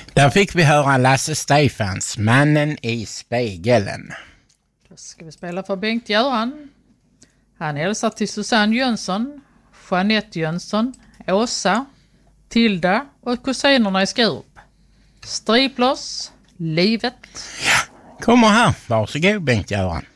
Där fick vi höra Lasse Stefans, Mannen i spegeln. Då ska vi spela för Bengt-Göran. Han hälsar till Susanne Jönsson, Jeanette Jönsson, Åsa, Tilda och kusinerna i Skurup. Striplers, livet. Ja, kommer här. Varsågod Bengt-Göran.